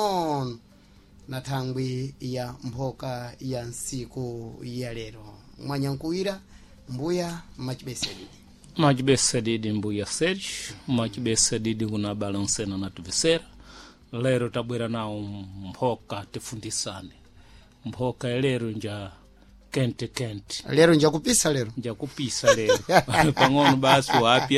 on na thangwi ya mphoka ya nsiku ya lero mwanyankuwira mbuya machibesedidi mbuya Serge machibesedidi kuna balansena na tuvisera lero tabwera nao mphoka tifundisane mphoka lero nja kente lero nja kupisa lero pang'ono basi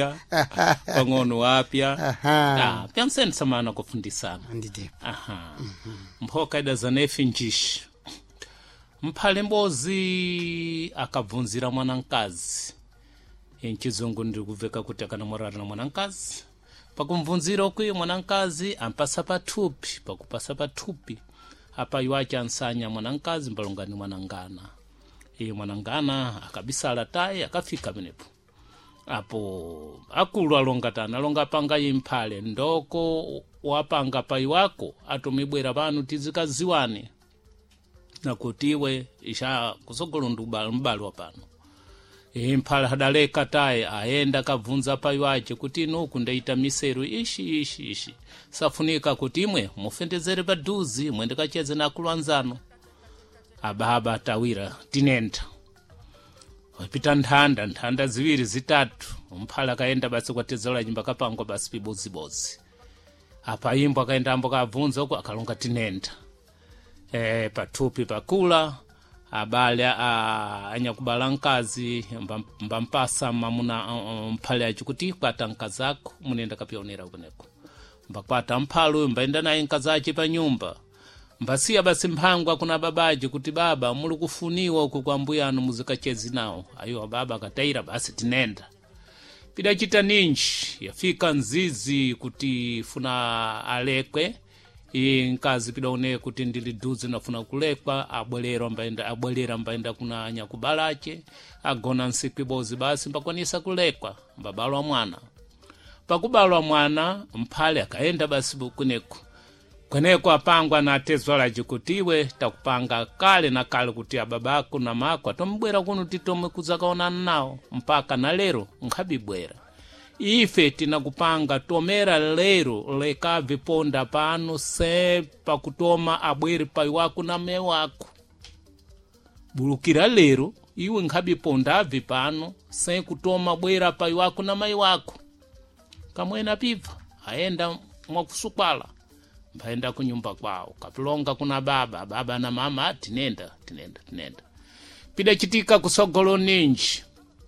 wapya pyanseni samana kufundisana ndide mphoka idazanefi njishi mphale mbozi akabvunzira mwanankazi inchizungu ndiri kuveka kuti akanamorana na mwanankazi pakumvunzira okwiyo mwanankazi ampasa pathupi pakupasa pathupi apa iwache ansanya mwanankazi mbalongani mwanangana iye mwanangana akabisala tayi akafika menepo apo akulu alongatana alonga panga imphale ndoko wapanga pai wako atomibwera panu tizikaziwane nakuti iwe isha kusogolo mbalo pano imphale hadaleka tayi aenda kavunza pai wache kuti nuku ndaita miseru ishi safunika kuti imwe mufendezere paduzi mwendekacheze na akulu anzano ababa tawira tinenda wapita nthanda ziwiri zitatu umphale akaenda basi kwatezera nyumba kapangwa basi pibozibozi apa imbo akaenda ambo kavunza uko akalonga tinenda pathupi pakula abale anyakubala nkazi mbampasa mamuna mphale achi kuti kwata nkazi ako munenda kapionera kuneko mbakwata mphalo mbaenda naye nkazi achi pa nyumba mbasiya basi mphangwa kuna babaji kuti baba muli kufuniwa uku kwa mbuyano muzikachezi nawo ayo baba akataira basi tinenda pidachita ninji yafika nzizi kuti funa alekwe nkazi pidaone kuti ndili duzi nafuna kulekwa abwelera mbaenda kuna nyakubalache agona nsiku bozi basi mbakwanisa kulekwa mbabalwa mwana pakubalwa mwana mphale akaenda basi kweneko apangwa na tezwala jikutiwe takupanga kale na kale kuti ababako na mako atombwera kuno titome kuzakaonana nawo mpaka na lero nkhabibwera ife tinakupanga tomera lero lekavi ponda pano sepa kutoma abwere pai wako na me wako bulukira lero iwe nkhabipondavi pano se kutoma bwera pai wako na mai wako kamwena piva aenda mwakusukwala mbaenda kunyumba kwao kapilonga kuna baba na mama tinenda pidachitika kusogolo ninji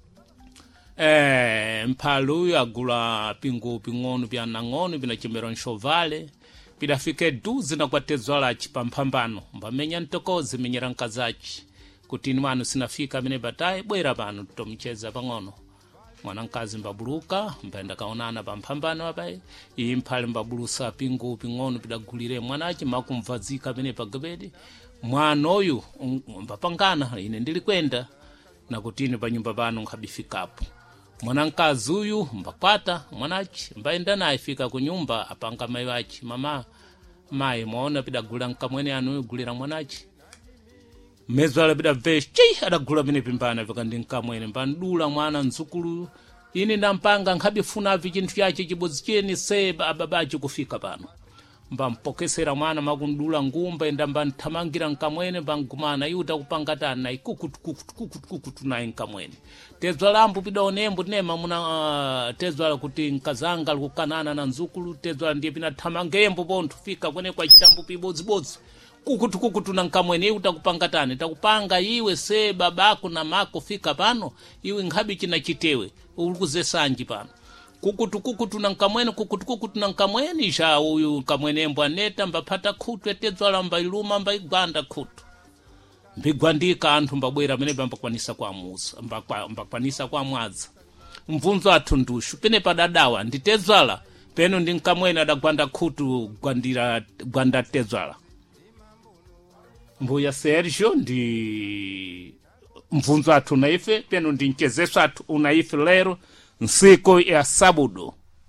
mphalu agula pingu ping'ono pya nang'ono pinachimera nshovale pidafike duzi na kwatezwala achi pamphambano mbamenya ntokozi menyera nkazachi kuti ni manu sinafika mene bataye bwera pano tutomcheza pang'ono mwanankazi mbabuluka mbaenda kaonana pamphambano apaye imphale mbabulusa pingu ping'ono pidagulire mwanachi makumvazika mene pagabedi mwana oyu mbapangana ine ndili kwenda nakutini pa nyumba pano nkhabifikapo mwanankazi uyu mbakwata mwanachi mbaenda naye fika kunyumba apanga mai wachi mama mai muona pidagula nkamwene anu gulira mwanachi mezwala pidavesha adagula mene pimbana vikandi nkamwene mbandula mwana nzukulu ini ndampanga nkhabifuna chinthu chache chibodzi cheni se babaji kufika pano mbampokesera mwana makundula ngumba enda mbanthamangira nkamwene mbangumana iwo takupanga nayi kukutu nayi nkamwene tezwalambo pidaonembo nema muna tezwala kuti nkazanga likukanana na nzukulu tezwala ndiye pinathamangembo pontho fika kwene kwa chitambo pibodzibodzi kukutu na nkamwene iwo takupanga iwe se babako na mako fika pano iwe nkhabi china chitewe ulikuze sanji pano kukutu na nkamwene isha uyu nkamwene mbo aneta mbapata khutu etezwala mbailuma mbaigwanda khutu mbigwandika anthu mbabwera mene mbakwanisa kwa musa mbakwanisa kwa mwadza mvunzo athu ndushu pene padadawa nditezwala peno ndi nkamwene adagwanda khutu gwanda tezwala mbuya Sergio ndi mvunzo athu unaife peno ndi nchezeso athu unaife lero nsiku ya sabudo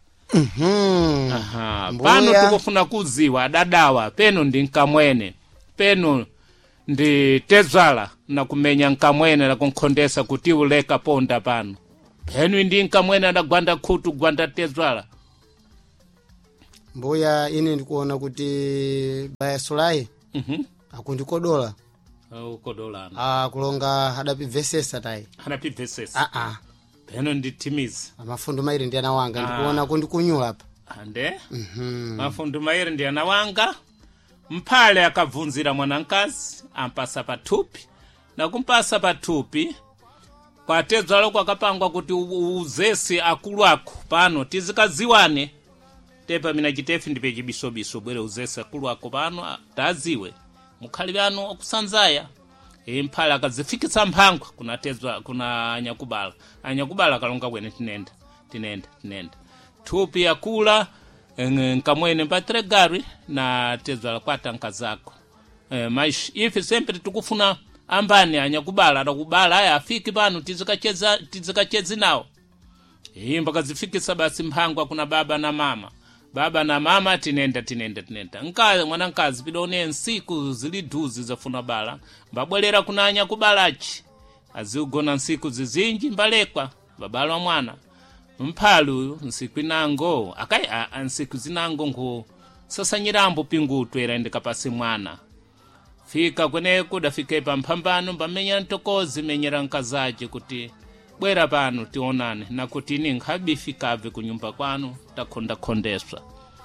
pano tukufuna kuziwa dadawa peno ndi nkamwene peno ndi tezwala na kumenya nkamwene na kunkhondesa kuti uleka ponda pano peno ndi nkamwene adagwanda khutu gwanda tezwala mbuya ine ndikuona kuti bayasulayi akundikodola ukodolana kulonga adapivesesa tayi anapivesesa peno nditimiza mafundu mairi ndi ana wanga ndikuona kundikunyula pa ande mafundu mairi ndi ana wanga mphale akabvunzira mwanankazi ampasa pathupi na kumpasa pathupi kwatedzwalo kwakapangwa kuti uzese akulu ako pano tizikaziwane tepa mina chitefi ndipe chibisobiso bwere uzese akulu ako pano taziwe mukhali wanu okusanzaya mphale akazifikitsa mphangwa kunatedzwa kuna anyakubala kalonga bwene tinenda thupi yakula nkamwene mpatregari na tedzwa kwata nkazako mas ife sempre tikufuna ambani anyakubala atakubala aya afiki pano tizikachezi nawo mpaka zifikisa basi mphangwa kuna baba na mama tinenda mwanankazi pidone nsiku zili duzi zafuna bala mbabwelera kuna anyakubalachi aziugona nsiku zizinji mbalekwa babala mwana mphalu uyu nsiku inango nsiku zinango ngo sasanyirambo pingutu erendeka pasi mwana fika kweneku dafike pa mphambano mbamenya ntokozi menyera nkazaje kuti bwera pano tionane na kuti ini nkhabifikave kunyumba kwanu takhondeswa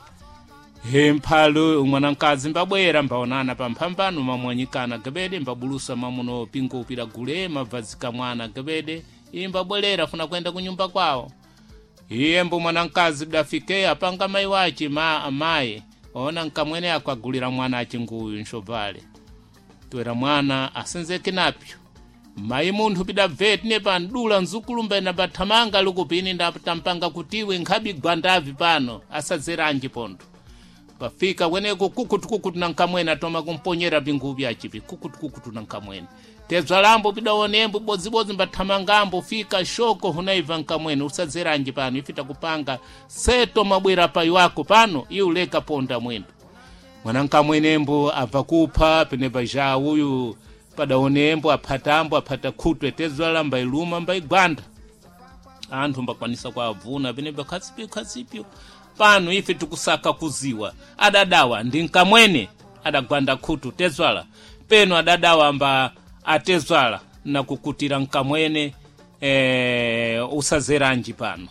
mphalu mwanankazi mbabwera mbaonana pa mphambano mamwanyikana gebede mbabulusa mamuno pingupira gule mavazika mwana gebede mbabwelera funa kwenda kunyumba kwawo mbu mwanankazi dafike apanga mai wachi amaye ona nkamwene akwagulira mwana achinguyu nshovale twera mwana asenzeke napyo mai munthu pidabveti nepandula nzukulumba na bathamanga lukupini ndatampanga kutiwe nkhabi gwandavi pano asazeranji pondo pafika kweneko kukutu na nkamwene atoma kumponyera pingupi achipi kukutu na nkamwene tedzwalambo pidaonembo bodzibodzi mbathamangambo fika shoko hunaiva nkamwene usazeranji pano ifita kupanga seto mabwera payi wako pano iuleka ponda mwendo mwana nkamwenembo abva kupha penepa ja uyu padaonembo aphata khutwe tedzwala mbailuma mbaigwanda anthu mbakwanisa kuavuna penepa khasipyo pano ife tikusaka kuziwa adadawa ndi nkamwene adagwanda khutu tedzwala peno adadawa mba atedzwala na kukutira nkamwene usazeranji pano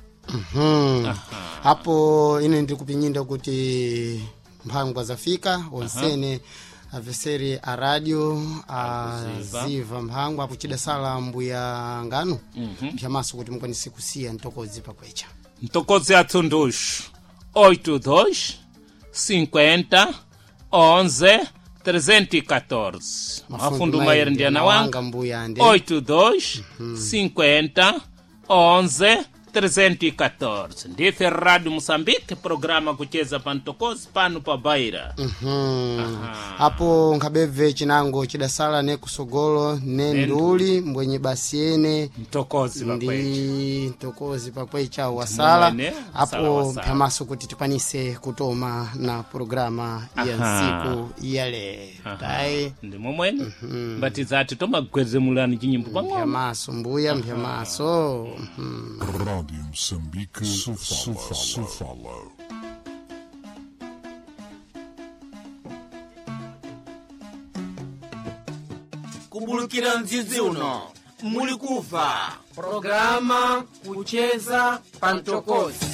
hapo ine ndikupinyinda kuti mphangwa zafika onsene aveseri a radio aziva mphangwa apo chidasala mbuya nganu mpyamaso kuti mukwanise kusiya ntokozi pakwecha ntokozi atsundushu 82 50 11 314 mafundu mairi ndi ana wanga 82 50 11 314 ndife Radio Moçambique programa kucheza pa ntokozi pano pa Baira hapo nkabeve chinango chidasala ne kusogolo ne nduli mbwenye basiene ntokozi pakwecha wasala hapo mpyamaso kuti tikwanise kutoma na programa ya nsiku yale tai ndi momwene batizati tomagwezemulani chinyimbo pang'ono mpyamaso mbuya mpyamaso Rádio Moçambique Sofala. Kumbulukira mzizi uno muli kufa programa kucheza pa ntokozi.